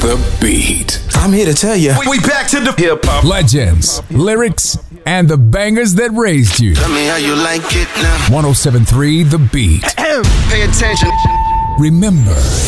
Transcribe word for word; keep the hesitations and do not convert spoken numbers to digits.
The Beat. I'm here to tell you. We, we back to the hip hop. Legends, lyrics, and the bangers that raised you. Tell me how you like it now. one oh seven point three The Beat. Pay attention. Remember,